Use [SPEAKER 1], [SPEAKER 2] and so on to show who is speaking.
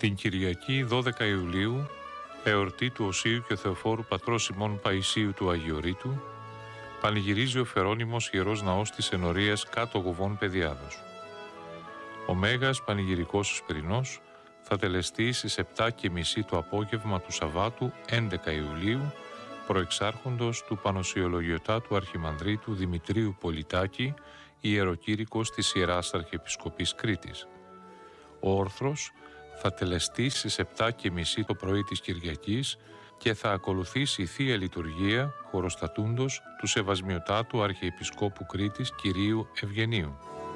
[SPEAKER 1] Την Κυριακή 12 Ιουλίου, εορτή του Οσίου και Θεοφόρου Πατρός ημών Παϊσίου του Αγιορείτου, πανηγυρίζει ο Φερόνιμος Ιερός Ναός της Ενορίας κάτω Γοβών Παιδιάδος. Ο Μέγας Πανηγυρικός Οσπερινός θα τελεστεί στις 7:30 το απόγευμα του Σαββάτου 11 Ιουλίου, προεξάρχοντος του Πανοσιολογιωτάτου Αρχιμανδρίτου Δημητρίου Πολιτάκη, ιεροκήρυκος της Ιεράς Αρχιεπισκοπής Κρήτης. Ο όρθρος θα τελεστεί στις 7:30 το πρωί της Κυριακής και θα ακολουθήσει η Θεία Λειτουργία χωροστατούντος του Σεβασμιωτάτου Αρχιεπισκόπου Κρήτης Κυρίου Ευγενίου.